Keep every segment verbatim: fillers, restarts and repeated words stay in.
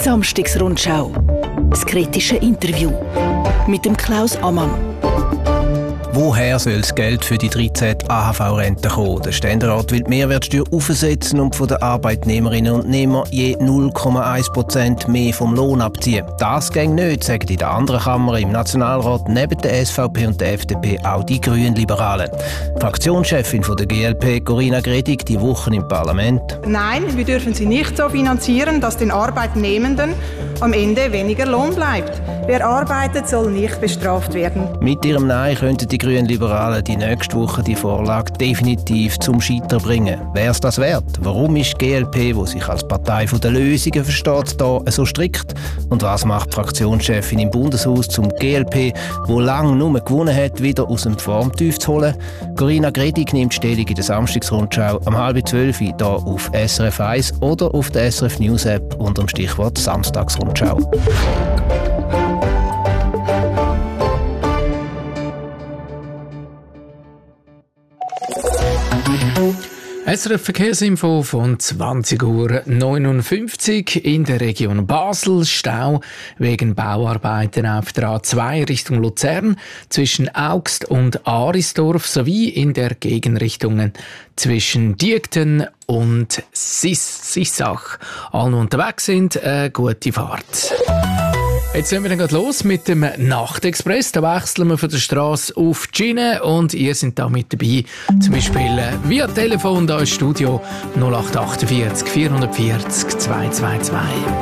Samstagsrundschau. Das kritische Interview mit dem Klaus Ammann. Woher soll das Geld für die dreizehnte A H V-Rente kommen? Der Ständerat will die Mehrwertsteuer aufsetzen und von den Arbeitnehmerinnen und Nehmern je null Komma eins Prozent mehr vom Lohn abziehen. Das geht nicht, sagen in der anderen Kammer im Nationalrat neben der S V P und der F D P auch die Grünliberalen. Die Fraktionschefin von der G L P, Corinna Gredig, die Woche im Parlament. Nein, wir dürfen sie nicht so finanzieren, dass den Arbeitnehmenden am Ende weniger Lohn bleibt. Wer arbeitet, soll nicht bestraft werden. Mit ihrem Nein könnten die Grünliberalen die nächste Woche die Vorlage definitiv zum Scheitern bringen. Wäre es das wert? Warum ist die G L P, die sich als Partei der Lösungen versteht, da so strikt? Und was macht die Fraktionschefin im Bundeshaus zum G L P, wo lange nur gewonnen hat, wieder aus dem Formtief zu holen? Corinna Gredig nimmt Stellung in der Samstagsrundschau am halb zwölf hier auf S R F eins oder auf der S R F News App unter dem Stichwort Samstagsrundschau. S R F Verkehrsinfo von zwanzig Uhr neunundfünfzig in der Region Basel. Stau wegen Bauarbeiten auf der A zwei Richtung Luzern zwischen Augst und Arisdorf sowie in der Gegenrichtungen zwischen Diekten und Sis- Sissach. Alle unterwegs sind, eine gute Fahrt. Jetzt sind wir dann gerade los mit dem Nachtexpress. Da wechseln wir von der Straße auf die Schiene und ihr seid da mit dabei. Zum Beispiel via Telefon da ins Studio null acht achtundvierzig vierhundertvierzig zweihundertzweiundzwanzig.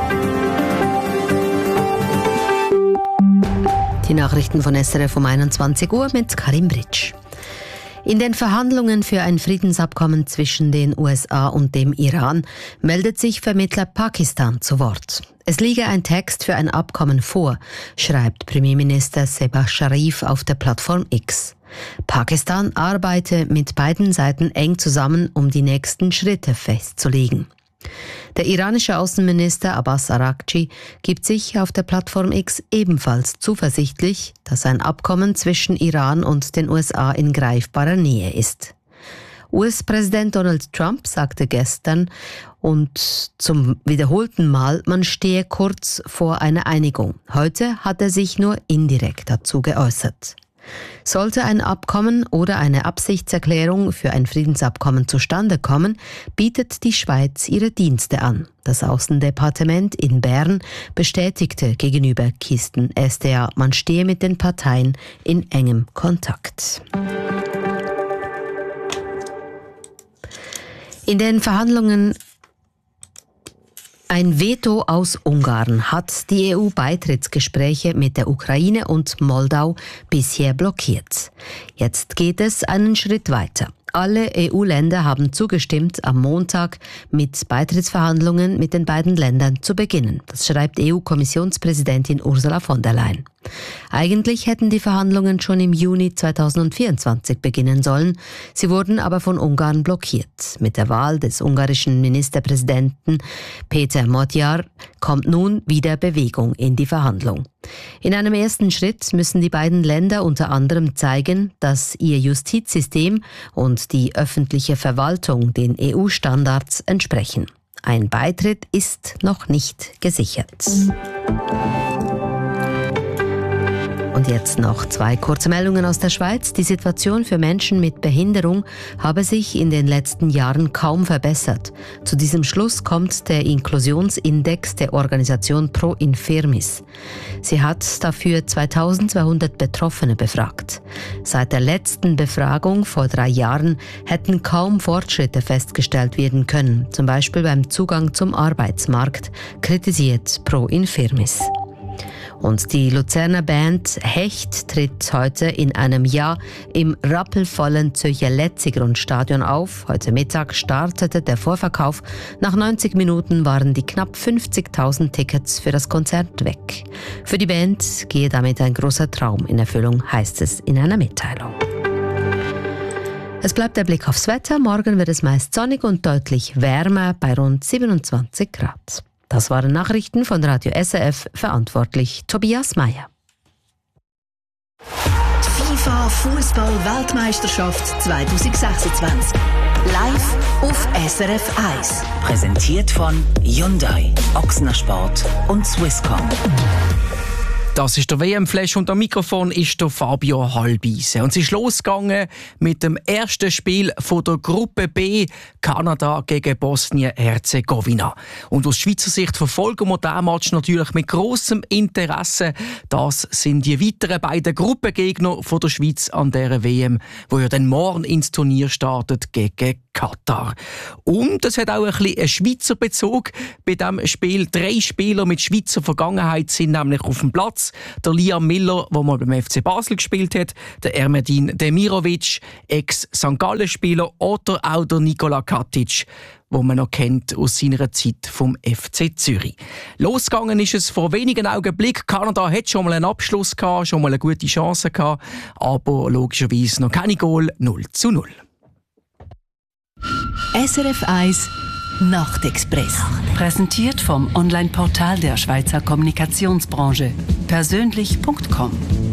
Die Nachrichten von S R F um einundzwanzig Uhr mit Karim Britsch. In den Verhandlungen für ein Friedensabkommen zwischen den U S A und dem Iran meldet sich Vermittler Pakistan zu Wort. Es liege ein Text für ein Abkommen vor, schreibt Premierminister Shehbaz Sharif auf der Plattform X. Pakistan arbeite mit beiden Seiten eng zusammen, um die nächsten Schritte festzulegen. Der iranische Außenminister Abbas Araghchi gibt sich auf der Plattform X ebenfalls zuversichtlich, dass ein Abkommen zwischen Iran und den U S A in greifbarer Nähe ist. U S-Präsident Donald Trump sagte gestern und zum wiederholten Mal, man stehe kurz vor einer Einigung. Heute hat er sich nur indirekt dazu geäußert. Sollte ein Abkommen oder eine Absichtserklärung für ein Friedensabkommen zustande kommen, bietet die Schweiz ihre Dienste an. Das Außendepartement in Bern bestätigte gegenüber Kisten S D A, man stehe mit den Parteien in engem Kontakt. In den Verhandlungen Ein Veto aus Ungarn hat die E U-Beitrittsgespräche mit der Ukraine und Moldau bisher blockiert. Jetzt geht es einen Schritt weiter. Alle E U-Länder haben zugestimmt, am Montag mit Beitrittsverhandlungen mit den beiden Ländern zu beginnen. Das schreibt E U-Kommissionspräsidentin Ursula von der Leyen. Eigentlich hätten die Verhandlungen schon im Juni zweitausendvierundzwanzig beginnen sollen. Sie wurden aber von Ungarn blockiert. Mit der Wahl des ungarischen Ministerpräsidenten Péter Magyar kommt nun wieder Bewegung in die Verhandlung. In einem ersten Schritt müssen die beiden Länder unter anderem zeigen, dass ihr Justizsystem und die öffentliche Verwaltung den E U-Standards entsprechen. Ein Beitritt ist noch nicht gesichert. Und jetzt noch zwei kurze Meldungen aus der Schweiz. Die Situation für Menschen mit Behinderung habe sich in den letzten Jahren kaum verbessert. Zu diesem Schluss kommt der Inklusionsindex der Organisation Pro Infirmis. Sie hat dafür zweitausendzweihundert Betroffene befragt. Seit der letzten Befragung vor drei Jahren hätten kaum Fortschritte festgestellt werden können, zum Beispiel beim Zugang zum Arbeitsmarkt, kritisiert Pro Infirmis. Und die Luzerner Band Hecht tritt heute in einem Jahr im rappelvollen Zürcher Letzigrund-Stadion auf. Heute Mittag startete der Vorverkauf. Nach neunzig Minuten waren die knapp fünfzigtausend Tickets für das Konzert weg. Für die Band gehe damit ein großer Traum in Erfüllung, heißt es in einer Mitteilung. Es bleibt der Blick aufs Wetter. Morgen wird es meist sonnig und deutlich wärmer bei rund siebenundzwanzig Grad. Das waren Nachrichten von Radio S R F, verantwortlich Tobias Meyer. Die FIFA Fußball-Weltmeisterschaft zwanzig sechsundzwanzig. Live auf S R F eins. Präsentiert von Hyundai, Ochsner Sport und Swisscom. Das ist der W M-Flash und am Mikrofon ist der Fabio Halbise. Und es ist losgegangen mit dem ersten Spiel von der Gruppe B, Kanada gegen Bosnien-Herzegowina. Und aus Schweizer Sicht verfolgen wir diesen Match natürlich mit grossem Interesse. Das sind die weiteren beiden Gruppengegner von der Schweiz an dieser W M, wo ja dann morgen ins Turnier startet gegen Katar. Und es hat auch ein bisschen einen Schweizer Bezug bei diesem Spiel. Drei Spieler mit Schweizer Vergangenheit sind nämlich auf dem Platz. Der Liam Miller, der mal beim F C Basel gespielt hat, der Ermedin Demirovic, Ex-Sankt Gallen-Spieler, oder auch der Nikola Katic, wo man noch kennt aus seiner Zeit vom F C Zürich. Losgegangen ist es vor wenigen Augenblicken. Kanada hat schon mal einen Abschluss gehabt, schon mal eine gute Chance gehabt, aber logischerweise noch keine Goal, null zu null. S R F eins Nachtexpress. Präsentiert vom Online-Portal der Schweizer Kommunikationsbranche. persönlich punkt com.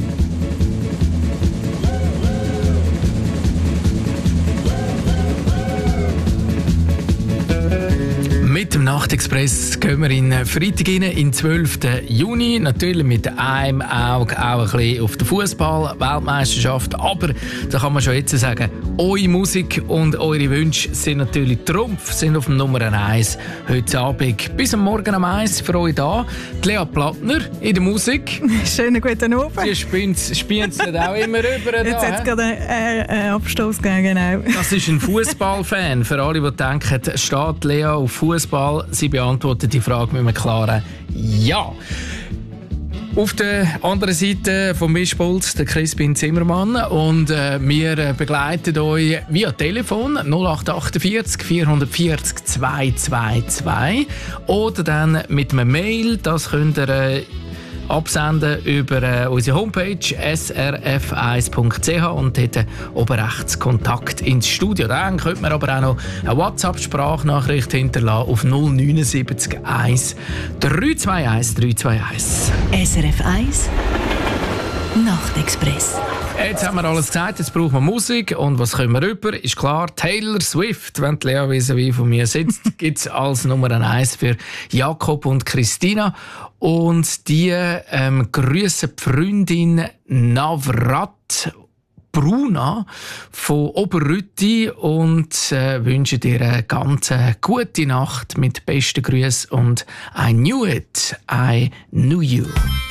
Mit dem Nachtexpress gehen wir in Freitag rein, in den zwölften Juni. Natürlich mit einem Auge auch ein bisschen auf die Fußball-Weltmeisterschaft. Aber da kann man schon jetzt sagen, eure Musik und eure Wünsche sind natürlich Trumpf, sind auf dem Nummer eins heute Abend. Bis am Morgen um eins für euch da. Die Lea Plattner in der Musik. Schönen guten Abend. Die spienzelt auch immer rüber. Jetzt hat es gerade einen, einen Abstoß gegeben, genau. Das ist ein Fußballfan. Für alle, die denken, steht Lea auf Fußball? Sie beantwortet die Frage mit einem klaren Ja. Auf der anderen Seite vom Mischpult der Crispin Zimmermann und äh, wir begleiten euch via Telefon null acht achtundvierzig vierhundertvierzig zweihundertzweiundzwanzig oder dann mit einem Mail, das könnt ihr äh, absenden über äh, unsere Homepage s r f eins punkt c h und dort oben rechts Kontakt ins Studio. Dann könnt man aber auch noch eine WhatsApp-Sprachnachricht hinterlassen auf null neun sieben eins drei zwei eins drei zwei eins. S R F eins Nachtexpress. Jetzt haben wir alles gesagt, jetzt brauchen wir Musik. Und was können wir rüber? Ist klar, Taylor Swift, wenn die Lea vis-à-vis von mir sitzt, gibt es als Nummer eins für Jakob und Christina. Und die ähm, grüssen die Freundin Navrat Bruna von Oberrütti und äh, wünschen dir eine ganz gute Nacht mit besten Grüßen und I knew it, I knew you.